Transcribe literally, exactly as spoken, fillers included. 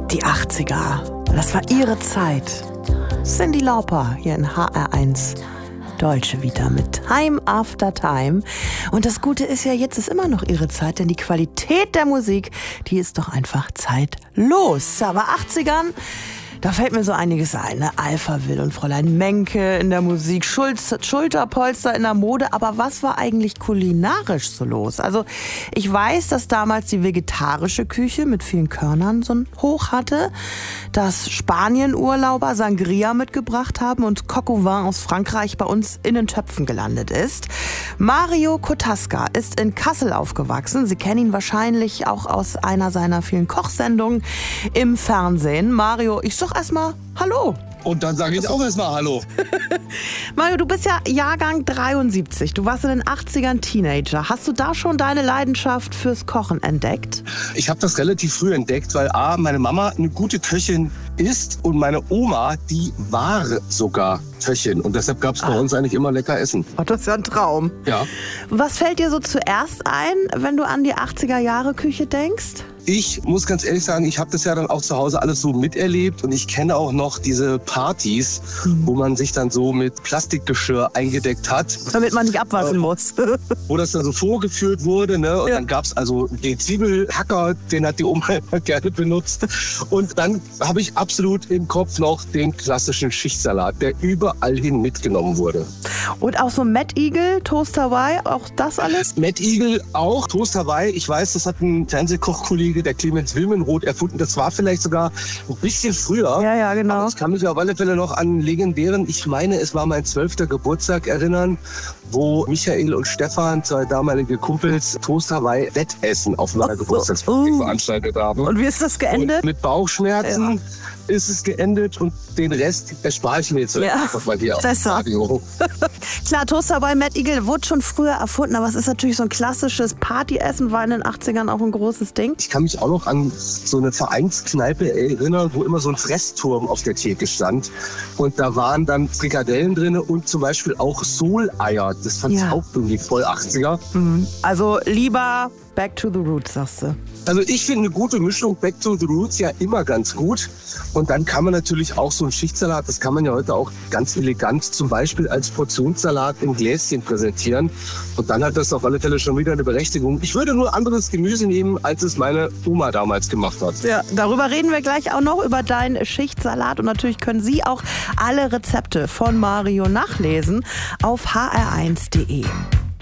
Die achtziger, das war ihre Zeit. Cyndi Lauper hier in H R eins. Deutsche Vita mit Time After Time. Und das Gute ist ja, jetzt ist immer noch ihre Zeit, denn die Qualität der Musik, die ist doch einfach zeitlos. Aber achtzigern, da fällt mir so einiges ein, ne? Alphaville und Fräulein Menke in der Musik, Schulz, Schulterpolster in der Mode. Aber was war eigentlich kulinarisch so los? Also ich weiß, dass damals die vegetarische Küche mit vielen Körnern so ein Hoch hatte, dass Spanienurlauber Sangria mitgebracht haben und Coq au vin aus Frankreich bei uns in den Töpfen gelandet ist. Mario Kotaska ist in Kassel aufgewachsen. Sie kennen ihn wahrscheinlich auch aus einer seiner vielen Kochsendungen im Fernsehen. Mario, ich sag erstmal Hallo. Und dann sage ich auch erstmal Hallo. Mario, du bist ja Jahrgang dreiundsiebzig. Du warst in den achtzigern Teenager. Hast du da schon deine Leidenschaft fürs Kochen entdeckt? Ich habe das relativ früh entdeckt, weil A, meine Mama eine gute Köchin ist und meine Oma, die war sogar Köchin. Und deshalb gab es bei ah. uns eigentlich immer lecker Essen. Oh, das ist ja ein Traum. Ja. Was fällt dir so zuerst ein, wenn du an die achtziger-Jahre-Küche denkst? Ich muss ganz ehrlich sagen, ich habe das ja dann auch zu Hause alles so miterlebt und ich kenne auch noch diese Partys, mhm. wo man sich dann so mit Plastikgeschirr eingedeckt hat. Damit man nicht abwaschen äh, muss. Wo das dann so vorgeführt wurde, ne? Und ja. dann gab es also den Zwiebelhacker, den hat die Oma immer gerne benutzt. Und dann habe ich absolut im Kopf noch den klassischen Schichtsalat, der überall hin mitgenommen wurde. Und auch so Mad Eagle, Toast Hawaii, auch das alles? Mad Eagle auch, Toast Hawaii. Ich weiß, das hat ein Fernsehkochkollege, der Clemens Wilmenroth, erfunden. Das war vielleicht sogar ein bisschen früher. Ja, ja, genau. Aber ich kann mich auf alle Fälle noch an legendären, ich meine, es war mein zwölfter Geburtstag erinnern, wo Michael und Stefan, zwei damalige Kumpels, Toast Hawaii Wettessen auf meiner oh, Geburtstagsparty oh. veranstaltet haben. Und wie ist das geendet? Und mit Bauchschmerzen ja. ist es geendet und den Rest erspare ich mir jetzt ja. einfach mal hier auf dem Radio. Klar, Toast Hawaii Mad Eagle wurde schon früher erfunden, aber es ist natürlich so ein klassisches Partyessen, war in den achtzigern auch ein großes Ding. Ich kann mich auch noch an so eine Vereinskneipe erinnern, wo immer so ein Fressturm auf der Theke stand. Und da waren dann Frikadellen drin und zum Beispiel auch Soleier. Das fand ja. ich auch irgendwie voll achtziger. Mhm. Also lieber Back to the Roots, sagst du. Also ich finde eine gute Mischung Back to the Roots ja immer ganz gut. Und dann kann man natürlich auch so einen Schichtsalat, das kann man ja heute auch ganz elegant zum Beispiel als Portionssalat im Gläschen präsentieren. Und dann hat das auf alle Fälle schon wieder eine Berechtigung. Ich würde nur anderes Gemüse nehmen, als es meine Oma damals gemacht hat. Ja, darüber reden wir gleich auch noch, über deinen Schichtsalat. Und natürlich können Sie auch alle Rezepte von Mario nachlesen auf h r eins punkt d e.